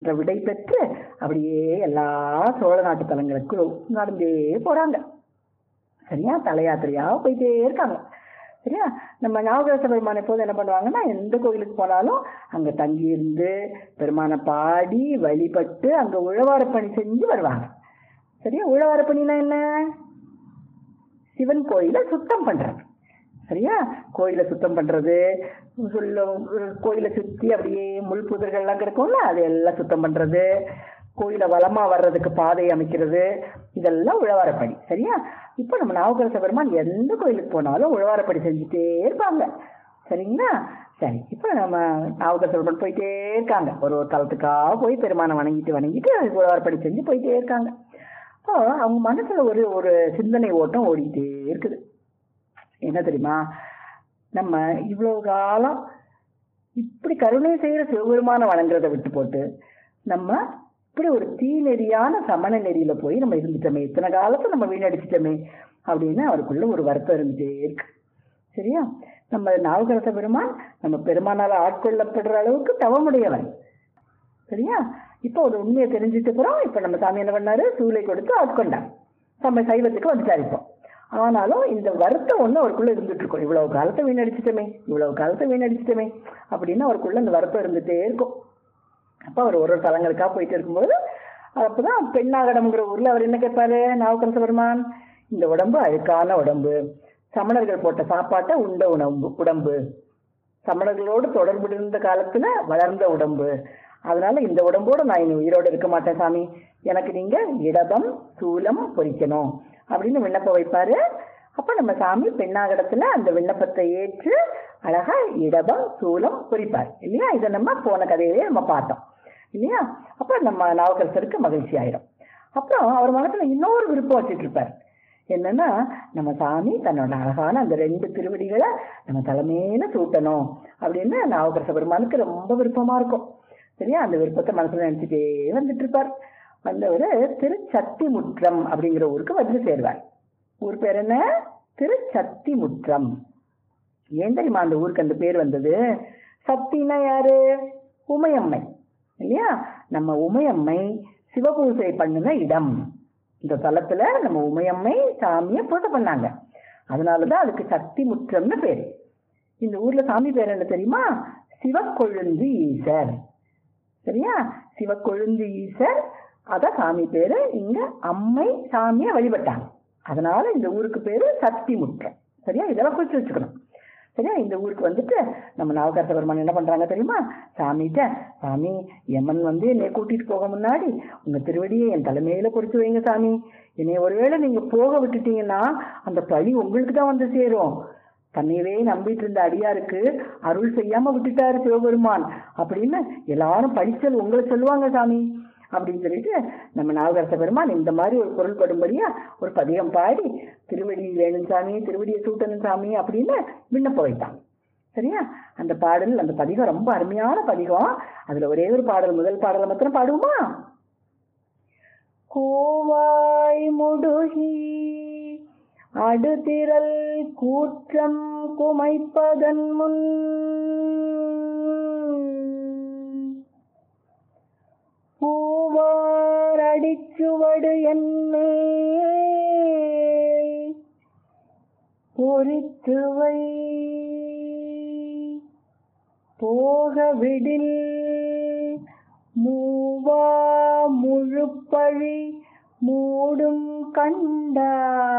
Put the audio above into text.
விடை பெற்று அப்படியே எல்லா சோழ நாட்டு தலங்களுக்கும் நடந்தே போறாங்க. சரியா, தல யாத்திரையா போயிட்டே இருக்காங்க. சரியா, நம்ம ஞாபகரச பெருமான் எப்போது என்ன பண்ணுவாங்கன்னா, எந்த கோயிலுக்கு போனாலும் அங்க தங்கி இருந்து பெருமானை பாடி வழிபட்டு அங்க உழவார பணி செஞ்சு வருவாங்க. சரியா, உழவார பணினா என்ன? சிவன் கோயிலை சுத்தம் பண்றது. சரியா, கோயிலை சுத்தம் பண்றது, கோயிலை சுத்தி அப்படியே முள் புதர்கள் எல்லாம் கிடக்கும்ல, அது எல்லாம் சுத்தம் பண்றது, கோயிலை வளமா வர்றதுக்கு பாதை அமைக்கிறது, இதெல்லாம் உழவாரப்படி. சரியா, இப்ப நம்ம நாவுக்கரச பெருமான் எந்த கோயிலுக்கு போனாலும் உழவாரப்படி செஞ்சுட்டே இருப்பாங்க. சரிங்களா? சரி, இப்ப நம்ம நாவுக்கரச பெருமான் போயிட்டே இருக்காங்க. ஒரு ஒரு தலத்துக்காக போய் பெருமானை வணங்கிட்டு உழவாரப்படி செஞ்சு போயிட்டே இருக்காங்க. அப்போ அவங்க மனசுல ஒரு ஒரு சிந்தனை ஓட்டம் ஓடிக்கிட்டே இருக்குது. என்ன தெரியுமா? நம்ம இவ்வளவு காலம் இப்படி கருணை செய்யற சிவபெருமான வணங்குறதை விட்டு போட்டு நம்ம இப்படி ஒரு தீநெறியான சமண நெறியில போய் நம்ம இருந்துட்டோமே, இத்தனை காலத்தை நம்ம வீணடிச்சிட்டோமே அப்படின்னு அவருக்குள்ள ஒரு வருத்தம் இருந்துட்டே இருக்கு. சரியா, நம்ம நாவுக்கரச பெருமான் நம்ம பெருமானால ஆட்கொள்ளப்படுற அளவுக்கு தவமுடையவன். சரியா, இப்ப ஒரு உண்மையை தெரிஞ்சுட்டு போறோம். இப்ப நம்ம சாமி என்ன பண்ணாரு? சூளை கொடுத்து ஆட்கொண்டார். நம்ம சைவத்துக்கு வந்துட்டாரு. இப்போ ஆனாலும் இந்த வருத்தம் ஒண்ணு அவருக்குள்ள இருந்துட்டு இருக்கும். இவ்வளவு காலத்தை வீணடிச்சிட்டோமே அப்படின்னு அவருக்குள்ள இந்த வருத்தம் இருந்துட்டே இருக்கும். அப்ப அவர் ஒரு ஒரு தலங்களுக்காக போயிட்டு இருக்கும்போது அப்பதான் பெண்ணாகடம்ங்கிற ஊர்ல அவர் என்ன கேட்பாரு? நாவுக்கரச பெருமான், இந்த உடம்பு அழுக்கான உடம்பு, சமணர்கள் போட்ட சாப்பாட்டை உண்ட உடம்பு, சமணர்களோடு தொடர்பு இருந்த காலத்துல வளர்ந்த உடம்பு, அதனால இந்த உடம்போட நான் இனி உயிரோடு இருக்க மாட்டேன் சாமி, எனக்கு நீங்க இடபம் சூலம் பொறிக்கணும் அப்படின்னு விண்ணப்பம் வைப்பாரு. அப்ப நம்ம சாமி பெண்ணாகடத்துல அந்த விண்ணப்பத்தை ஏற்று அழகா இடபம் சூலம் பொறிப்பார் இல்லையா? இதை நம்ம போன கதையிலேயே நம்ம பார்த்தோம் இல்லையா? அப்ப நம்ம நாவுக்கரசருக்கு மகிழ்ச்சி ஆயிடும். அப்புறம் அவர் மனசுல இன்னொரு விருப்பம் வச்சுட்டு இருப்பார். என்னன்னா, நம்ம சாமி தன்னோட அழகான அந்த 2 திருவடிகளை நம்ம தலைமையில சூட்டணும் அப்படின்னு நாவுக்கரச பெருமானுக்கு ரொம்ப விருப்பமா இருக்கும். சரியா, அந்த விருப்பத்தை மனசுல நினைச்சுட்டே வந்துட்டு இருப்பார். வந்தவர் திருச்சத்திமுற்றம் அப்படிங்கிற ஊருக்கு வந்து சேருவார். ஊர் பேர் என்ன? திருச்சத்திமுற்றம். ஏன் தெரியுமா அந்த ஊருக்கு அந்த பேர் வந்தது? சத்தினா யாரு? உமையம்மை இல்லையா? நம்ம உமையம்மை சிவபூசை பண்ணின இடம். இந்த தலத்துல நம்ம உமையம்மை சாமியை பூஜை பண்ணாங்க. அதனாலதான் அதுக்கு சத்திமுற்றம்னு பேரு. இந்த ஊர்ல சாமி பேர் என்ன தெரியுமா? சிவக்கொழுந்து ஈசர். சரியா, சிவக்கொழுந்து ஈசர், அதான் சாமி பேரு. இங்க அம்மை சாமியை வழிபட்டாங்க, அதனால இந்த ஊருக்கு பேரு சத்திமுற்றம். சரியா, இதெல்லாம் குறிச்சு வச்சுக்கணும். சரியா, இந்த ஊருக்கு வந்துட்டு நம்ம நாவுக்கரச பெருமான் என்ன பண்றாங்க தெரியுமா? சாமிகிட்ட, சாமி யமன் என்னை கூட்டிட்டு போக முன்னாடி உங்க திருவடியை என் தலைமையில பொறிச்சு வைங்க சாமி, என்னை ஒருவேளை நீங்க போக விட்டுட்டீங்கன்னா அந்த பழி உங்களுக்கு தான் வந்து சேரும். தன்னையவே நம்பிட்டு இருந்த அடியாருக்கு அருள் செய்யாம விட்டுட்டாரு சிவபெருமான் அப்படின்னு எல்லாரும் படிச்சல் உங்களை சொல்லுவாங்க சாமி அப்படின்னு சொல்லிட்டு நம்ம நாவுக்கரச பெருமான் இந்த மாதிரி ஒரு பொருள் படும்படியா ஒரு பதிகம் பாடி திருவடி வேணும் சாமி, திருவடியை சூட்டணும் சாமி அப்படின்னு விண்ணப்ப வைத்தாங்க. சரியா, அந்த பாடல், அந்த பதிகம் ரொம்ப அருமையான பதிகம். அதுல ஒரே ஒரு பாடல், முதல் பாடலை மாத்திரம் பாடுவோமா? கோவாய் முடுகி அடுதிரல் கூற்றம் குமைப்பதன் முன் பூவார் அடிச்சுவடு என்னே பொறித்துவை போக விடில் மூவா முழுப்பழி மூடும் கண்டா